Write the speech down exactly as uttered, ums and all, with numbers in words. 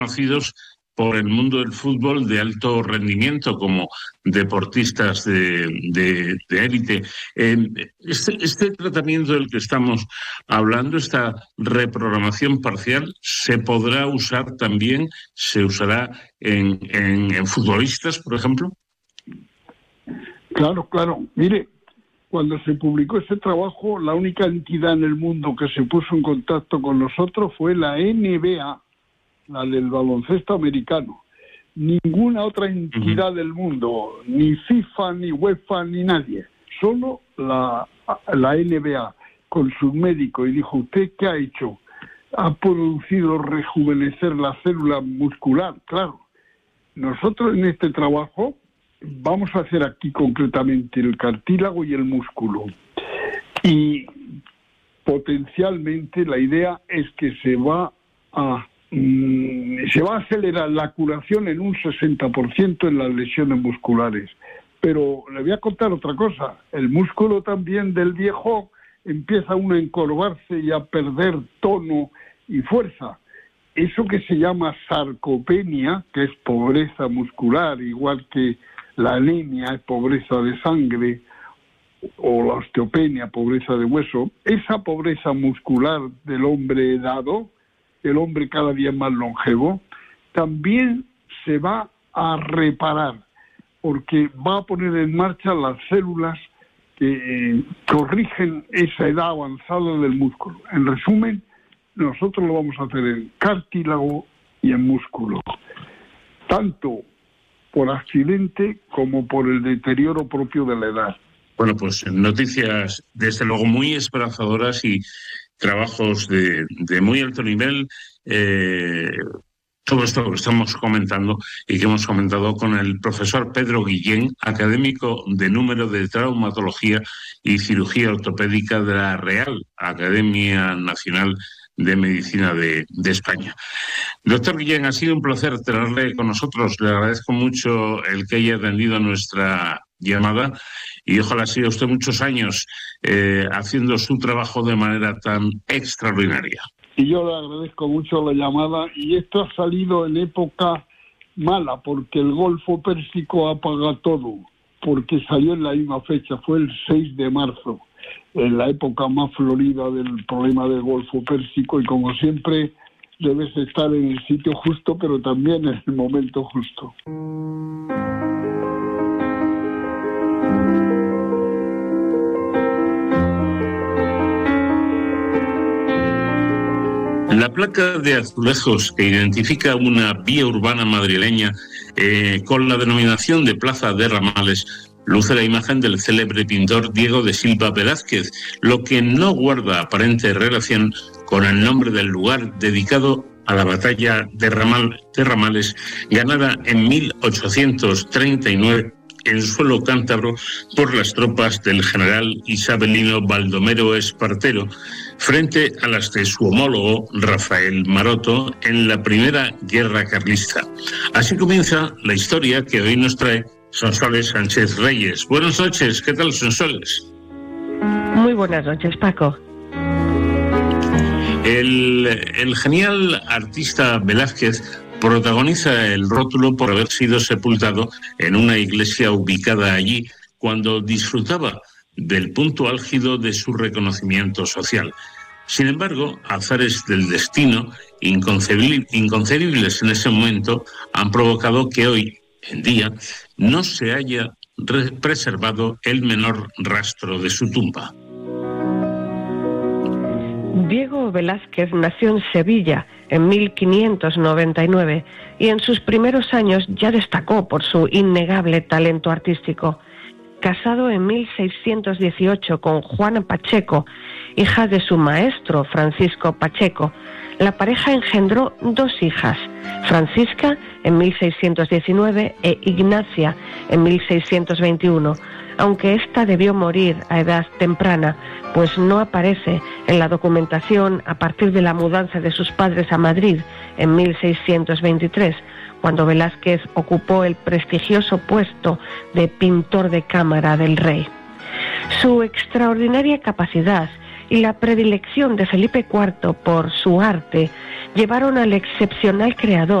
conocidos por el mundo del fútbol de alto rendimiento como deportistas de, de, de élite. Eh, este, este tratamiento del que estamos hablando, esta reprogramación parcial, ¿se podrá usar también, se usará en, en, en futbolistas, por ejemplo? Claro, claro. Mire, cuando se publicó ese trabajo, la única entidad en el mundo que se puso en contacto con nosotros fue la N B A, la del baloncesto americano. Ninguna otra entidad uh-huh. del mundo, ni FIFA, ni UEFA, ni nadie. Solo la, la N B A con su médico, y dijo, ¿usted qué ha hecho? Ha producido rejuvenecer la célula muscular. Claro, nosotros en este trabajo vamos a hacer aquí concretamente el cartílago y el músculo. Y potencialmente la idea es que se va a se va a acelerar la curación en un sesenta por ciento en las lesiones musculares. Pero le voy a contar otra cosa. El músculo también del viejo empieza uno a encorvarse y a perder tono y fuerza. Eso que se llama sarcopenia, que es pobreza muscular, igual que la anemia es pobreza de sangre, o la osteopenia, pobreza de hueso, esa pobreza muscular del hombre edado, el hombre cada día más longevo, también se va a reparar, porque va a poner en marcha las células que eh, corrigen esa edad avanzada del músculo. En resumen, nosotros lo vamos a hacer en cartílago y en músculo, tanto por accidente como por el deterioro propio de la edad. Bueno, pues noticias desde luego muy esperanzadoras y trabajos de, de muy alto nivel, eh, todo esto que estamos comentando y que hemos comentado con el profesor Pedro Guillén, académico de número de traumatología y cirugía ortopédica de la Real Academia Nacional de Medicina de, de España. Doctor Guillén, ha sido un placer tenerle con nosotros. Le agradezco mucho el que haya atendido nuestra llamada y ojalá siga usted muchos años eh, haciendo su trabajo de manera tan extraordinaria. Y yo le agradezco mucho la llamada, y esto ha salido en época mala porque el Golfo Pérsico apaga todo, porque salió en la misma fecha, fue el seis de marzo, en la época más florida del problema del Golfo Pérsico, y como siempre debes estar en el sitio justo, pero también en el momento justo. La placa de azulejos que identifica una vía urbana madrileña eh, con la denominación de Plaza de Ramales luce la imagen del célebre pintor Diego de Silva Velázquez, lo que no guarda aparente relación con el nombre del lugar dedicado a la batalla de, Ramal, de Ramales, ganada en mil ochocientos treinta y nueve en suelo cántabro por las tropas del general isabelino Baldomero Espartero, frente a las de su homólogo Rafael Maroto en la primera guerra carlista. Así comienza la historia que hoy nos trae Sonsoles Sánchez Reyes. Buenas noches, ¿qué tal, Sonsoles? Muy buenas noches, Paco. El, el genial artista Velázquez protagoniza el rótulo por haber sido sepultado en una iglesia ubicada allí cuando disfrutaba del punto álgido de su reconocimiento social. Sin embargo, azares del destino, inconcebibles, inconcebibles en ese momento, han provocado que hoy en día no se haya re- preservado el menor rastro de su tumba. Diego Velázquez nació en Sevilla en mil quinientos noventa y nueve y en sus primeros años ya destacó por su innegable talento artístico. Casado en mil seiscientos dieciocho con Juana Pacheco, hija de su maestro Francisco Pacheco, la pareja engendró dos hijas, Francisca en mil seiscientos diecinueve e Ignacia en mil seiscientos veintiuno, aunque ésta debió morir a edad temprana, pues no aparece en la documentación a partir de la mudanza de sus padres a Madrid en mil seiscientos veintitrés, cuando Velázquez ocupó el prestigioso puesto de pintor de cámara del rey. Su extraordinaria capacidad y la predilección de Felipe cuarto por su arte llevaron al excepcional creador